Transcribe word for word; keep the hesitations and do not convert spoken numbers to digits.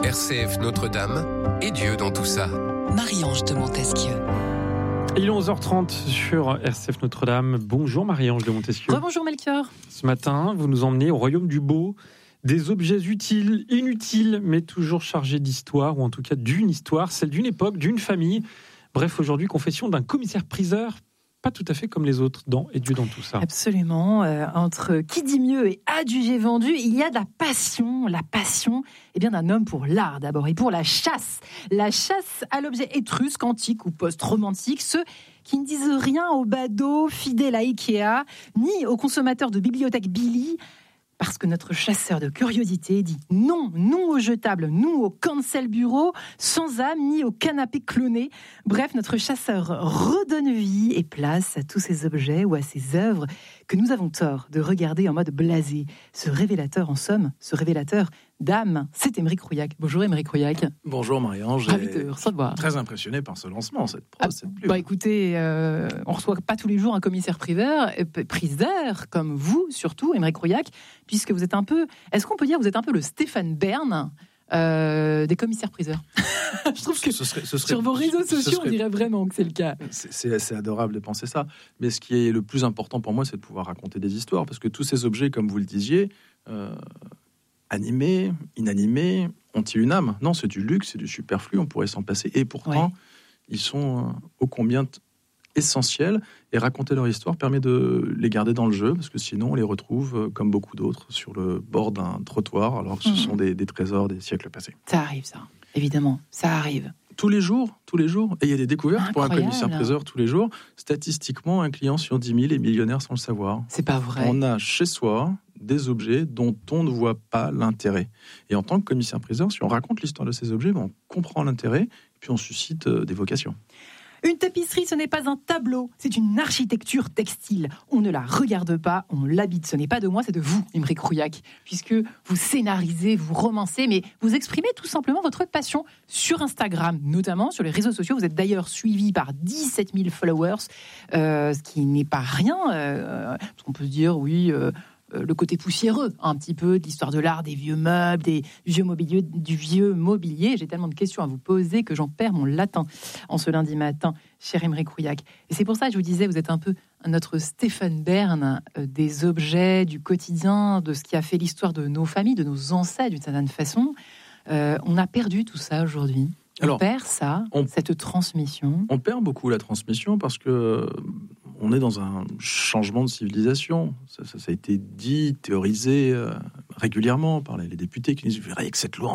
R C F Notre-Dame et Dieu dans tout ça. Marie-Ange de Montesquieu. Il est onze heures trente sur R C F Notre-Dame. Bonjour Marie-Ange de Montesquieu. Rebonjour Melchior. Ce matin, vous nous emmenez au royaume du beau. Des objets utiles, inutiles, mais toujours chargés d'histoire, ou en tout cas d'une histoire, celle d'une époque, d'une famille. Bref, aujourd'hui, confession d'un commissaire-priseur, pas tout à fait comme les autres dans Et Dieu dans tout ça. Absolument. Euh, entre qui dit mieux et adjugé vendu, il y a de la passion. La passion eh bien, d'un homme pour l'art d'abord et pour la chasse. La chasse à l'objet étrusque, antique ou post-romantique. Ceux qui ne disent rien aux badauds fidèles à Ikea, ni aux consommateurs de bibliothèque Billy. Parce que notre chasseur de curiosité dit non, non au jetable, non au cancel bureau, sans âme, ni au canapé cloné. Bref, notre chasseur redonne vie et place à tous ces objets ou à ces œuvres que nous avons tort de regarder en mode blasé. Ce révélateur, en somme, ce révélateur d'âme, c'est Aymeric Rouillac. Bonjour Aymeric Rouillac. Bonjour Marie-Ange. Ravi de recevoir. Très impressionné par ce lancement, cette prose, Ah, cette plume. bah écoutez, euh, on reçoit pas tous les jours un commissaire-priseur, euh, priseur comme vous, surtout Aymeric Rouillac, puisque vous êtes un peu, est-ce qu'on peut dire que vous êtes un peu le Stéphane Bern euh, des commissaires-priseurs? Je trouve que ce serait, ce serait, sur vos réseaux ce sociaux, serait, on dirait vraiment que c'est le cas. C'est, c'est assez adorable de penser ça. Mais ce qui est le plus important pour moi, c'est de pouvoir raconter des histoires, parce que tous ces objets, comme vous le disiez, euh, animés, inanimés, ont-ils une âme? Non, c'est du luxe, c'est du superflu, on pourrait s'en passer. Et pourtant, ouais. ils sont euh, ô combien t- essentiels. Et raconter leur histoire permet de les garder dans le jeu, parce que sinon, on les retrouve, euh, comme beaucoup d'autres, sur le bord d'un trottoir, alors que ce mmh. sont des, des trésors des siècles passés. Ça arrive, ça. Évidemment, ça arrive. Tous les jours, tous les jours. Et il y a des découvertes Incroyable. Pour un commissaire-priseur tous les jours. Statistiquement, un client sur dix mille est millionnaire sans le savoir. C'est pas vrai. On a chez soi des objets dont on ne voit pas l'intérêt. Et en tant que commissaire-priseur, si on raconte l'histoire de ces objets, ben on comprend l'intérêt et puis on suscite euh, des vocations. Une tapisserie, ce n'est pas un tableau, c'est une architecture textile. On ne la regarde pas, on l'habite. Ce n'est pas de moi, c'est de vous, Aymeric Rouillac, puisque vous scénarisez, vous romancez, mais vous exprimez tout simplement votre passion sur Instagram, notamment sur les réseaux sociaux. Vous êtes d'ailleurs suivi par dix-sept mille followers, euh, ce qui n'est pas rien. Euh, on peut se dire, oui... Euh, le côté poussiéreux, un petit peu, de l'histoire de l'art, des vieux meubles, des vieux mobilier, du vieux mobilier. J'ai tellement de questions à vous poser que j'en perds mon latin en ce lundi matin, cher Aymeric Rouillac. Et c'est pour ça que je vous disais, vous êtes un peu notre Stéphane Bern euh, des objets, du quotidien, de ce qui a fait l'histoire de nos familles, de nos ancêtres, d'une certaine façon. Euh, on a perdu tout ça aujourd'hui. On Alors, perd ça, on, cette transmission. On perd beaucoup la transmission parce que on est dans un changement de civilisation. Ça, ça, ça a été dit, théorisé euh, régulièrement par les, les députés qui disent « Vous verrez que cette loi,